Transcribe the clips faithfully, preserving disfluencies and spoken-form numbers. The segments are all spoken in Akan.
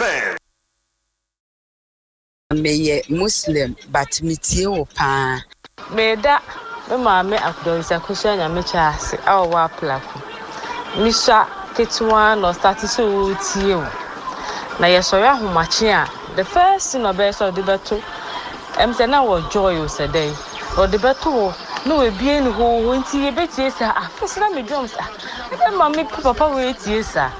M. Meye Muslim but mitie wo pa. Me da me maame akdo isa kusha nya me chaase awa plako. Misha ketwa no start so tie wo. Na yesori ahomache a the first thing obe so de beto. Em se na wo joy o se dey. O de beto no we bie ni ho ho nti ye betie sa afese na me drums ah. E maame papa we tie sa.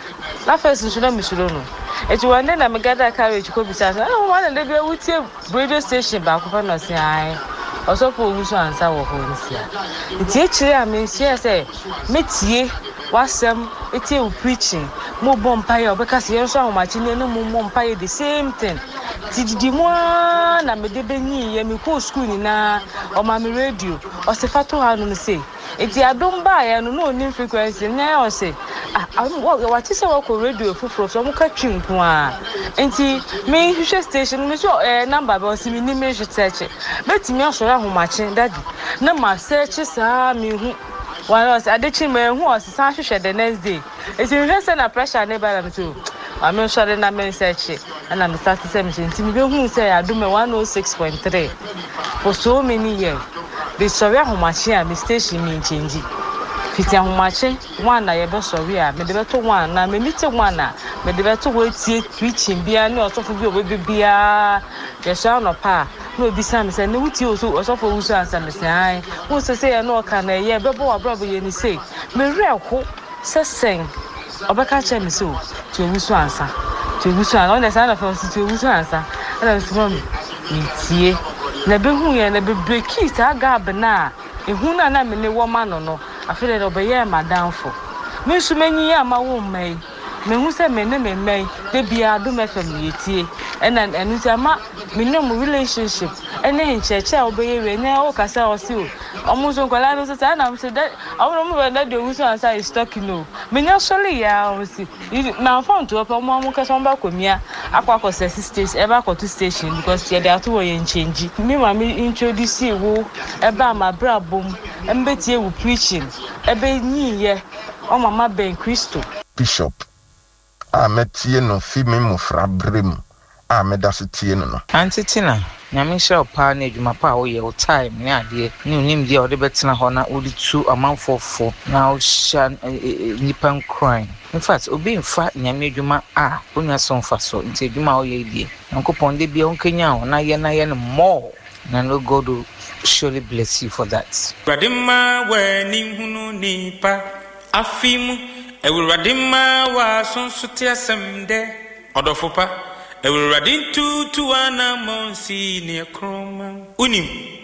Na first nso na misuro no. Eti wande na megada carriage ko bisa sa oh wan na dey wutie radio station ba ko fa no se ai osofo oguso ansa wo ho nsia nti echire a me nsia se metie wasem etie u preaching mo bompaye obeka se yenso ahomachi ne no mo bompaye the same thing ti didi mo na me de benyi ye me ko school ni na o ma me radio o se fato ha no se eti adom ba ya no no ni frequency nya o se ah what is our radio fufuro so mo ka twinko a enti me hwehwe station me so eh number ba o se me ni me hwe search betimi asoro ahomachi daddy na ma search sa me hu one say adechi me hu o se san hwehwe the next day eti hwehwe se na pressure ne ba na so I mean sure na me search and I'm start to say me enti me hu say adome one oh six point three for so many years the sorry ahomachi a me station me change fiti ahomachi one na ye be sorry a me de beto one na me meet one na me de beto we tie preaching bia ne osofo bi obi bia ye sha no pa no obi sam say ne wuti oso osofo wusu ansa me say ai wo se say no ka na ye be bo abrobo ye ni say me reko se sen obeka che me so to wusu ansa to wusu ansa on the sign of to wusu ansa na me so me tie na be hu ye na be break sa gab na ehu na na me ne wo ma no no afele do be ye madamfo me su manyi ya ma wo mai me hu se me ne me mai de bia do me fam yetie ena enu se ma me no mo relationship ene ncheche a obe we ne o kasa o si o omo so kwala no se na me se de omo mo be de wusu ansa is talking no me nya sole ya o si na phone to opa mo mo kasa mba komia akwa akọ station ebe akọ to station because ye dey ato wo ye change me ma me introduce wo ebe amabra bom embetie wo preaching ebe nyiye o mama ben Christo Bishop a metie no fi me mofra brem a medase tie no no antitina nyame hye pa na adwuma pa wo ye wo time ne ade ne unim dia wo de betena ho na wo di tu amanfofo na wo hya nipa nkran in fact obi mfa nyame adwuma a onya so mfa so nti adwuma wo ye die nkopon de bia onkanya ho na ye na ye no more na no God will surely bless you for that. Radima we ni hunu nipa afimu ewuradima wa sonsote asemde odofopa ewuradin tu tu ana monsi ne kroma unim